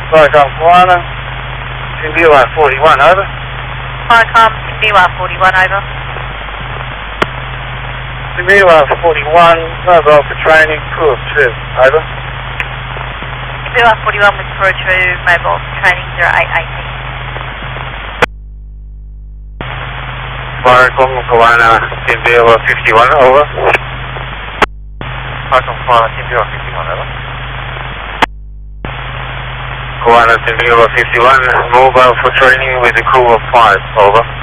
Flycom Koala, Timbila 41, over. Flycom, Timbila 41, over. Timbila 41, mobile for training, crew of 2, over. Timbila 41 with crew of 2, mobile for training 0818. Flycom Koala, Timbila 51, over. Flycom Koala, Timbila 51, over. Koala, Timbila 51, mobile for training with a crew of 5, over.